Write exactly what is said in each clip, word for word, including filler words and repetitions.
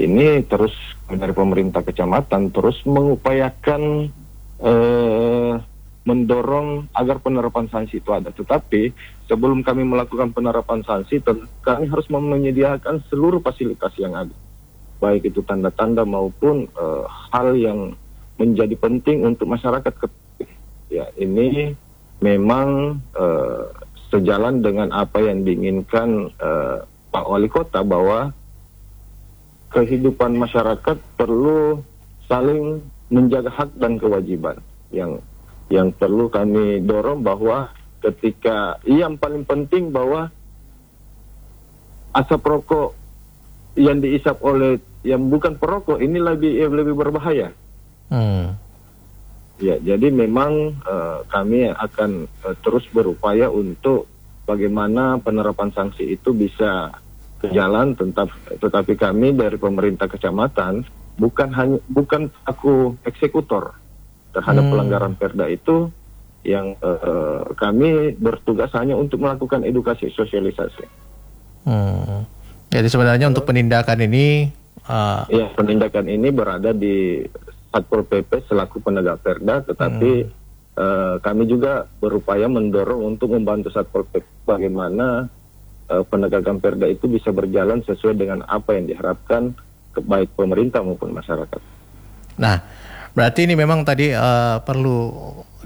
ini terus dari pemerintah kecamatan terus mengupayakan eh, mendorong agar penerapan sanksi itu ada. Tetapi sebelum kami melakukan penerapan sanksi, kami harus menyediakan seluruh fasilitas yang ada, baik itu tanda-tanda maupun uh, hal yang menjadi penting untuk masyarakat. Ya, ini memang uh, sejalan dengan apa yang diinginkan uh, Pak Wali Kota, bahwa kehidupan masyarakat perlu saling menjaga hak dan kewajiban. Yang yang perlu kami dorong bahwa ketika yang paling penting bahwa asap rokok yang diisap oleh yang bukan perokok ini lebih lebih berbahaya. Hmm. Ya, jadi memang uh, kami akan uh, terus berupaya untuk bagaimana penerapan sanksi itu bisa berjalan. Tetap, tetapi kami dari pemerintah kecamatan bukan hanya bukan aku eksekutor terhadap hmm. pelanggaran perda itu, yang uh, kami bertugas hanya untuk melakukan edukasi sosialisasi. Hmm. Jadi sebenarnya untuk penindakan ini, uh... ya penindakan ini berada di Satpol P P selaku penegak perda, tetapi hmm. uh, kami juga berupaya mendorong untuk membantu Satpol P P bagaimana uh, penegakan perda itu bisa berjalan sesuai dengan apa yang diharapkan baik pemerintah maupun masyarakat. Nah, berarti ini memang tadi uh, perlu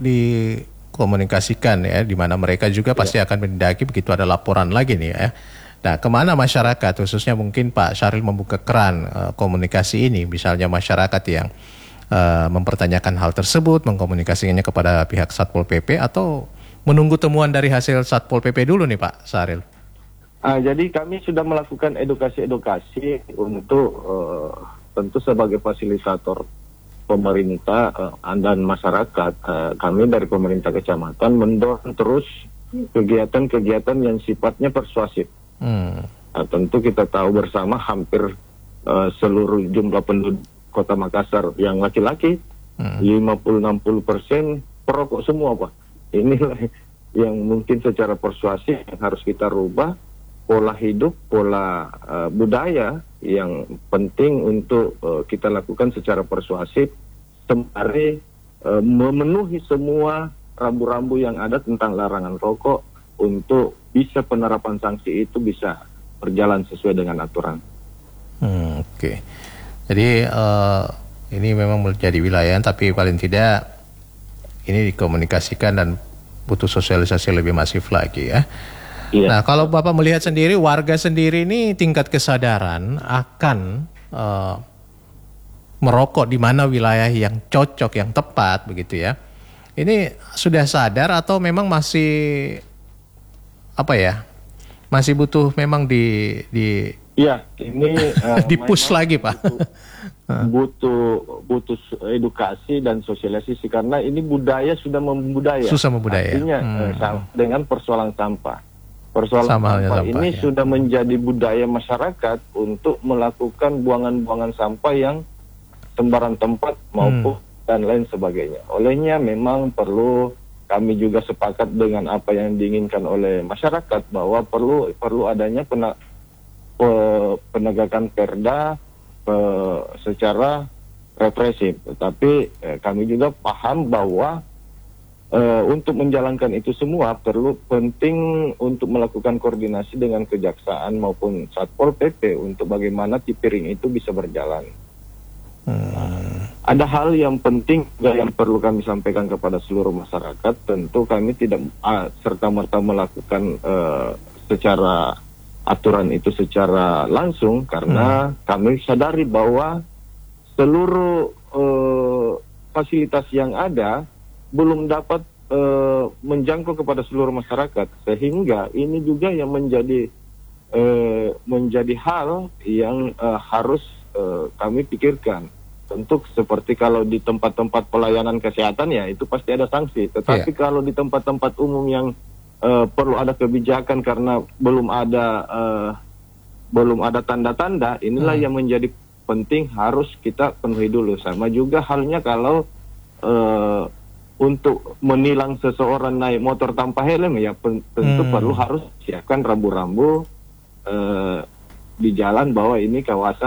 dikomunikasikan ya, di mana mereka juga ya. Pasti akan menindaki begitu ada laporan lagi nih ya. Nah, kemana masyarakat, khususnya mungkin Pak Syahril membuka keran uh, komunikasi ini, misalnya masyarakat yang uh, mempertanyakan hal tersebut, mengkomunikasikannya kepada pihak Satpol P P, atau menunggu temuan dari hasil Satpol P P dulu nih Pak Syahril? Uh, jadi kami sudah melakukan edukasi-edukasi untuk uh, tentu sebagai fasilitator pemerintah uh, dan masyarakat. Uh, kami dari pemerintah kecamatan mendorong terus kegiatan-kegiatan yang sifatnya persuasif. Hmm. Nah, tentu kita tahu bersama hampir uh, seluruh jumlah penduduk Kota Makassar yang laki-laki hmm. lima puluh sampai enam puluh persen perokok semua, Pak. Inilah yang mungkin secara persuasif yang harus kita rubah pola hidup, pola uh, budaya yang penting untuk uh, kita lakukan secara persuasif sembari uh, memenuhi semua rambu-rambu yang ada tentang larangan rokok untuk bisa penerapan sanksi itu bisa berjalan sesuai dengan aturan. Hmm, Oke, okay. Jadi uh, ini memang menjadi wilayah, tapi paling tidak ini dikomunikasikan dan butuh sosialisasi lebih masif lagi ya. Iya. Nah, kalau Bapak melihat sendiri, warga sendiri ini tingkat kesadaran akan uh, merokok di mana wilayah yang cocok, yang tepat begitu ya. Ini sudah sadar atau memang masih apa ya? Masih butuh memang di di Iya, ini uh, di-push lagi, Pak. Butuh, butuh butuh edukasi dan sosialisasi karena ini budaya sudah membudaya. Susah membudaya. Artinya hmm. uh, dengan persoalan sampah. Persoalan Sama sampah ini ya. Sudah menjadi budaya masyarakat untuk melakukan buangan-buangan sampah yang sembarang tempat maupun hmm. dan lain sebagainya. Olehnya memang perlu, kami juga sepakat dengan apa yang diinginkan oleh masyarakat bahwa perlu perlu adanya pena, pe, penegakan perda pe, secara represif. Tetapi eh, kami juga paham bahwa Uh, untuk menjalankan itu semua perlu penting untuk melakukan koordinasi dengan kejaksaan maupun Satpol P P untuk bagaimana tipiring itu bisa berjalan. Hmm. Ada hal yang penting yang perlu kami sampaikan kepada seluruh masyarakat. Tentu kami tidak uh, serta-merta melakukan uh, secara aturan itu secara langsung karena hmm. kami sadari bahwa seluruh uh, fasilitas yang ada belum dapat uh, menjangkau kepada seluruh masyarakat, sehingga ini juga yang menjadi uh, menjadi hal yang uh, harus uh, kami pikirkan. Tentu seperti kalau di tempat-tempat pelayanan kesehatan ya itu pasti ada sanksi, tetapi yeah. kalau di tempat-tempat umum yang uh, perlu ada kebijakan karena belum ada uh, belum ada tanda-tanda, inilah hmm. yang menjadi penting harus kita penuhi dulu. Sama juga halnya kalau uh, untuk menilang seseorang naik motor tanpa helm ya tentu hmm. perlu harus siapkan rambu-rambu uh, di jalan bahwa ini kawasan